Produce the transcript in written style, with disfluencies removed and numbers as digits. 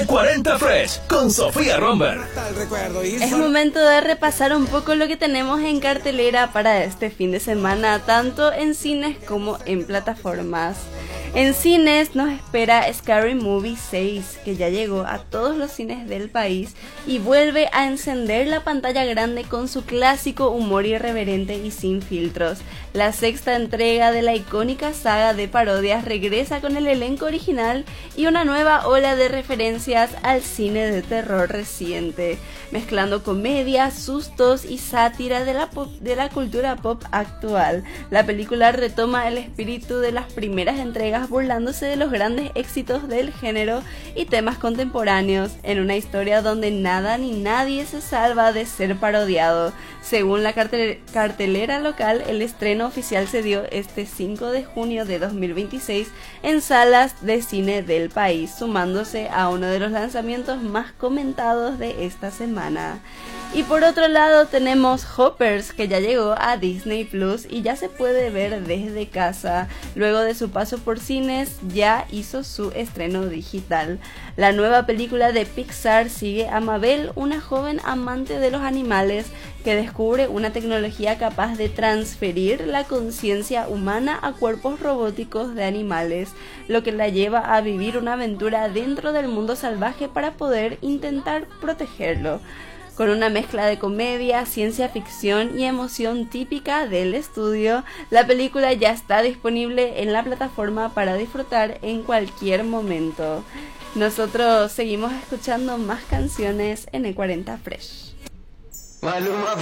40 Fresh con Sofía Romberg. Es momento de repasar un poco lo que tenemos en cartelera para este fin de semana, tanto en cines como en plataformas. En cines nos espera Scary Movie 6, que ya llegó a todos los cines del país y vuelve a encender la pantalla grande con su clásico humor irreverente y sin filtros. La sexta entrega de la icónica saga de parodias regresa con el elenco original y una nueva ola de referencias al cine de terror reciente, mezclando comedia, sustos y sátira de la cultura pop actual. La película retoma el espíritu de las primeras entregas, burlándose de los grandes éxitos del género y temas contemporáneos, en una historia donde nada ni nadie se salva de ser parodiado. Según la cartelera local, el estreno oficial se dio este 5 de junio de 2026 en salas de cine del país, sumándose a uno de los lanzamientos más comentados de esta semana. Y por otro lado tenemos Hoppers, que ya llegó a Disney Plus y ya se puede ver desde casa. Luego de su paso por cines, ya hizo su estreno digital. La nueva película de Pixar sigue a Mabel, una joven amante de los animales que descubre una tecnología capaz de transferir la conciencia humana a cuerpos robóticos de animales, lo que la lleva a vivir una aventura dentro del mundo salvaje para poder intentar protegerlo. Con una mezcla de comedia, ciencia ficción y emoción típica del estudio, la película ya está disponible en la plataforma para disfrutar en cualquier momento. Nosotros seguimos escuchando más canciones en E40 Fresh.